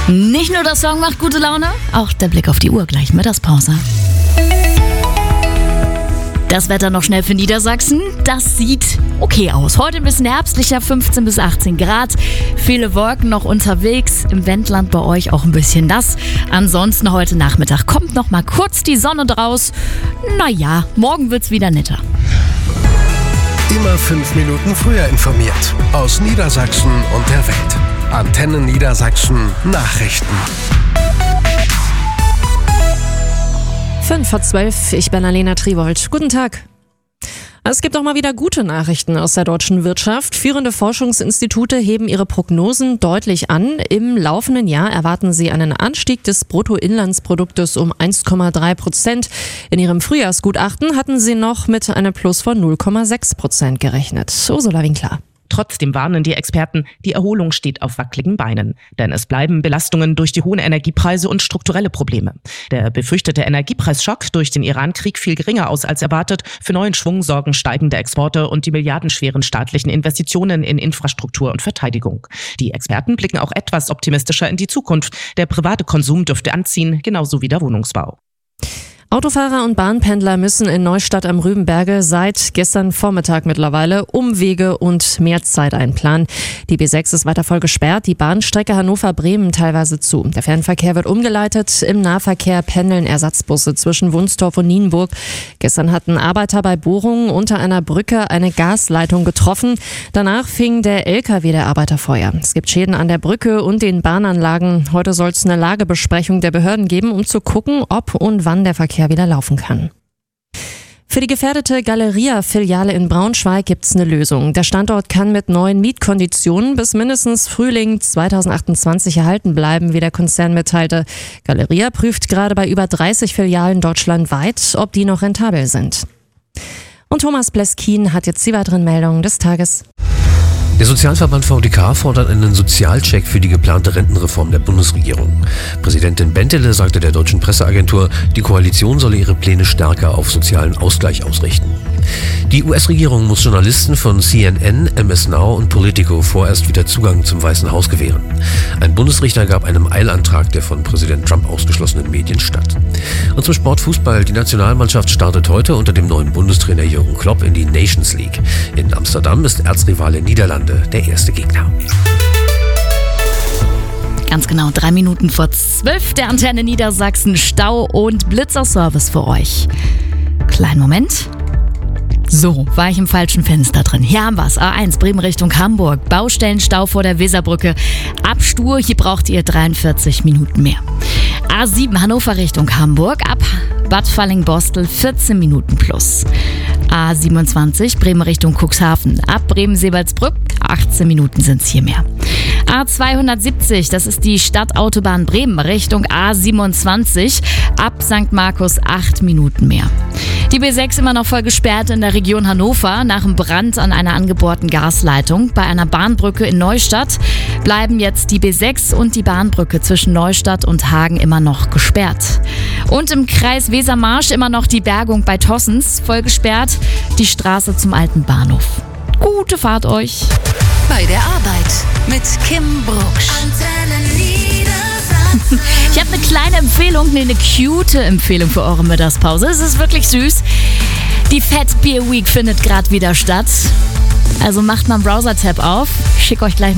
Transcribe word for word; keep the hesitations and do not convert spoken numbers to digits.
Nicht nur der Song macht gute Laune, auch der Blick auf die Uhr gleich Mittagspause. Das Wetter noch schnell für Niedersachsen. Das sieht okay aus. Heute ein bisschen herbstlicher, fünfzehn bis achtzehn Grad. Viele Wolken noch unterwegs. Im Wendland bei euch auch ein bisschen nass. Ansonsten heute Nachmittag kommt noch mal kurz die Sonne draus. Naja, morgen wird's wieder netter. Immer fünf Minuten früher informiert. Aus Niedersachsen und der Welt. Antenne Niedersachsen Nachrichten. Fünf vor zwölf, ich bin Alena Triwold. Guten Tag. Es gibt auch mal wieder gute Nachrichten aus der deutschen Wirtschaft. Führende Forschungsinstitute heben ihre Prognosen deutlich an. Im laufenden Jahr erwarten sie einen Anstieg des Bruttoinlandsproduktes um eins Komma drei Prozent. In ihrem Frühjahrsgutachten hatten sie noch mit einem Plus von null Komma sechs Prozent gerechnet. Ursula Winkler. Trotzdem warnen die Experten, die Erholung steht auf wackeligen Beinen. Denn es bleiben Belastungen durch die hohen Energiepreise und strukturelle Probleme. Der befürchtete Energiepreisschock durch den Iran-Krieg fiel geringer aus als erwartet. Für neuen Schwung sorgen steigende Exporte und die milliardenschweren staatlichen Investitionen in Infrastruktur und Verteidigung. Die Experten blicken auch etwas optimistischer in die Zukunft. Der private Konsum dürfte anziehen, genauso wie der Wohnungsbau. Autofahrer und Bahnpendler müssen in Neustadt am Rübenberge seit gestern Vormittag mittlerweile Umwege und mehr Zeit einplanen. Die B sechs ist weiter voll gesperrt, die Bahnstrecke Hannover-Bremen teilweise zu. Der Fernverkehr wird umgeleitet, im Nahverkehr pendeln Ersatzbusse zwischen Wunstorf und Nienburg. Gestern hatten Arbeiter bei Bohrungen unter einer Brücke eine Gasleitung getroffen. Danach fing der L K W der Arbeiter Feuer. Es gibt Schäden an der Brücke und den Bahnanlagen. Heute soll es eine Lagebesprechung der Behörden geben, um zu gucken, ob und wann der Verkehr wieder laufen kann. Für die gefährdete Galeria-Filiale in Braunschweig gibt es eine Lösung. Der Standort kann mit neuen Mietkonditionen bis mindestens Frühling zweitausendachtundzwanzig erhalten bleiben, wie der Konzern mitteilte. Galeria prüft gerade bei über dreißig Filialen deutschlandweit, ob die noch rentabel sind. Und Thomas Bleskin hat jetzt die weiteren Meldungen des Tages. Der Sozialverband V D K fordert einen Sozialcheck für die geplante Rentenreform der Bundesregierung. Präsidentin Bentele sagte der deutschen Presseagentur, die Koalition solle ihre Pläne stärker auf sozialen Ausgleich ausrichten. Die U S-Regierung muss Journalisten von C N N, M S Now und Politico vorerst wieder Zugang zum Weißen Haus gewähren. Ein Bundesrichter gab einem Eilantrag der von Präsident Trump ausgeschlossenen Medien statt. Und zum Sport Fußball. Die Nationalmannschaft startet heute unter dem neuen Bundestrainer Jürgen Klopp in die Nations League. In Amsterdam ist Erzrivale Niederlande der erste Gegner. Ganz genau, drei Minuten vor zwölf der Antenne Niedersachsen. Stau und Blitzerservice für euch. Kleinen Moment. So, war ich im falschen Fenster drin. Hier haben wir es. A eins, Bremen Richtung Hamburg. Baustellenstau vor der Weserbrücke. Ab Stur, hier braucht ihr dreiundvierzig Minuten mehr. A sieben, Hannover Richtung Hamburg. Ab Bad Falling-Bostel vierzehn Minuten plus. A siebenundzwanzig, Bremen Richtung Cuxhaven. Ab Bremen-Seewaldsbrück, achtzehn Minuten sind es hier mehr. A zweihundertsiebzig, das ist die Stadtautobahn Bremen Richtung A siebenundzwanzig. Ab Sankt Markus acht Minuten mehr. Die B sechs immer noch voll gesperrt in der Region Hannover. Nach dem Brand an einer angebohrten Gasleitung bei einer Bahnbrücke in Neustadt bleiben jetzt die B sechs und die Bahnbrücke zwischen Neustadt und Hagen immer noch gesperrt. Und im Kreis Wesermarsch immer noch die Bergung bei Tossens voll gesperrt. Die Straße zum alten Bahnhof. Gute Fahrt euch. Bei der Arbeit mit Kim Brucksch. Ich habe eine kleine Empfehlung, nee, eine cute Empfehlung für eure Mittagspause. Es ist wirklich süß. Die Fat Beer Week findet gerade wieder statt. Also macht mal einen Browser-Tab auf. Ich schicke euch gleich